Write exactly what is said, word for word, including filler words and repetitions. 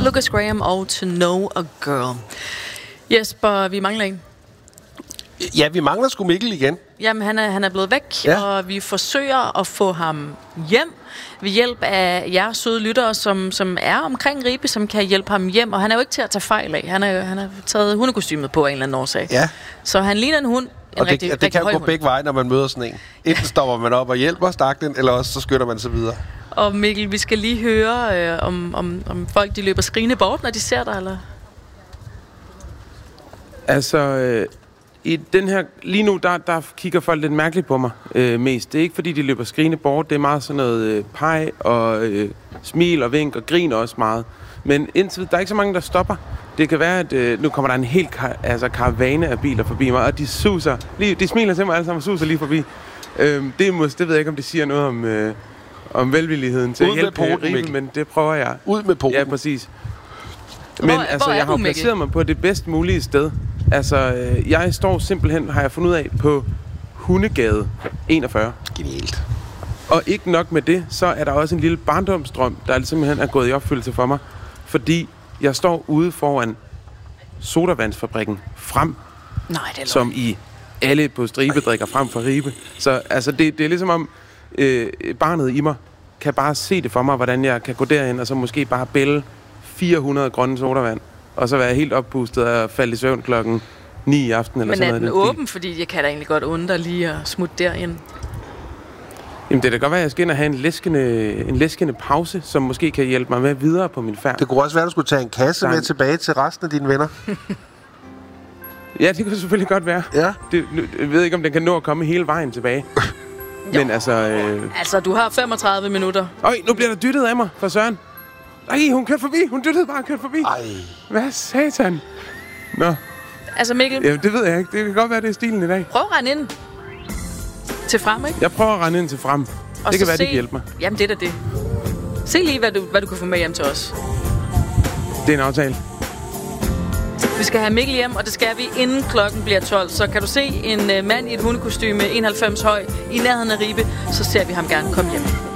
Lucas Graham og To Know a Girl. Jesper, vi mangler en. Ja, vi mangler sgu Mikkel igen. Jamen, han er, han er blevet væk, ja. og vi forsøger at få ham hjem ved hjælp af jer søde lyttere, som, som er omkring Ribe, som kan hjælpe ham hjem. Og han er jo ikke til at tage fejl af. Han har han er taget hundekostymet på af en eller anden årsag. Ja. Så han ligner en hund. En og det, rigtig, det, det kan jo gå hund. begge veje, når man møder sådan en. Enten stopper man op og hjælper staklen, eller også så skynder man sig videre. Og Mikkel, vi skal lige høre, øh, om, om, om folk de løber skrigende bort, når de ser dig, eller? Altså... Øh I den her, lige nu, der, der kigger folk lidt mærkeligt på mig øh, mest. Det er ikke, fordi de løber skrigende bort. Det er meget sådan noget øh, peg og øh, smil og vink og grin også meget. Men indtil der er ikke så mange, der stopper. Det kan være, at øh, nu kommer der en hel kar- altså, karavane af biler forbi mig, og de suser. Lige, de smiler til mig alle sammen og suser lige forbi. Øh, det, må, det ved jeg ikke, om det siger noget om, øh, om velvilligheden til Ud at hjælpe med poten, Ribe, men det prøver jeg. Ud med poten. Ja, præcis. Hvor, Men altså, hvor jeg har jo placeret mig på det bedst mulige sted. Altså, øh, jeg står simpelthen, har jeg fundet ud af, på Hundegade enogfyrre. Genialt. Og ikke nok med det, så er der også en lille barndomsdrøm, der simpelthen er gået i opfyldelse for mig. Fordi jeg står ude foran sodavandsfabrikken Frem. Nej, det er som i alle på Stribe drikker frem for Ribe. Så altså, det, det er ligesom om øh, barnet i mig kan bare se det for mig, hvordan jeg kan gå derhen og så måske bare bælge fire hundrede grønne sodavand. Og så være helt oppustet og falde i søvn klokken ni i aften. Eller Men sådan er noget. den åben? Fordi jeg kan da egentlig godt undre lige at smutte derind. Jamen, det kan godt være, at jeg skal ind og have en læskende, en læskende pause, som måske kan hjælpe mig med videre på min færd. Det kunne også være, at du skulle tage en kasse med tilbage til resten af dine venner. Ja, det kan selvfølgelig godt være. Ja. Det, jeg ved ikke, om den kan nå at komme hele vejen tilbage. Men altså... Øh... Altså, du har femogtredive minutter. Øj, nu bliver der dyttet af mig fra Søren. Ej, hun kørte forbi. Hun dyttede bare kørt forbi. Ej. Hvad satan? Nå. Altså, Mikkel... Jamen, det ved jeg ikke. Det kan godt være, det er stilen i dag. Prøv at rende ind til Frem, ikke? Jeg prøver at rende ind til Frem. Og det kan være, se... det kan hjælpe mig. Jamen, det er da det. Se lige, hvad du, hvad du kan få med hjem til os. Det er en aftale. Vi skal have Mikkel hjem, og det skal vi, inden klokken bliver tolv. Så kan du se en uh, mand i et hundekostyme, enoghalvfems høj, i nærheden af Ribe, så ser vi ham gerne komme hjem.